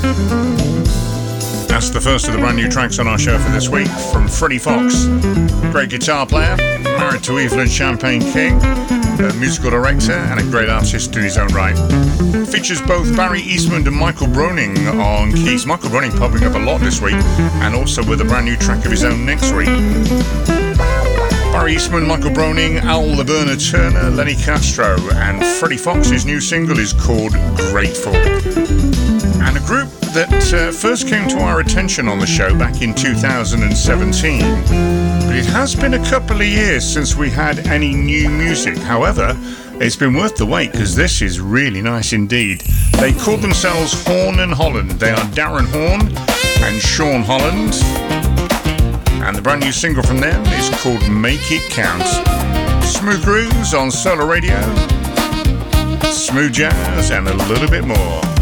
That's the first of the brand new tracks on our show for this week from Freddie Fox, great guitar player, married to Evelyn Champagne King, a musical director and a great artist in his own right. Features both Barry Eastman and Michael Broning on keys. Michael Broning popping up a lot this week, and also with a brand new track of his own next week. Barry Eastman, Michael Broning, Al Laverna Turner, Lenny Castro, and Freddie Fox's new single is called Grateful. And a group that first came to our attention on the show back in 2017, but it has been a couple of years since we had any new music. However, it's been worth the wait because this is really nice indeed. They call themselves Horn and Holland. They are Darren Horn and Sean Holland, and the brand new single from them is called Make It Count. Smooth grooves on Solar Radio, smooth jazz and a little bit more.